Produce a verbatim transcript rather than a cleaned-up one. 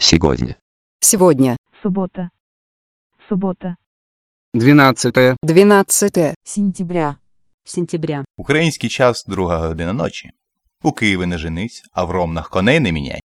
Сегодня. Сегодня. Суббота. Суббота. двенадцатое. двенадцатое. Сентября. Сентября. Український час друга година ночі. У Києві не женись, а в Ромнах коней не міняй.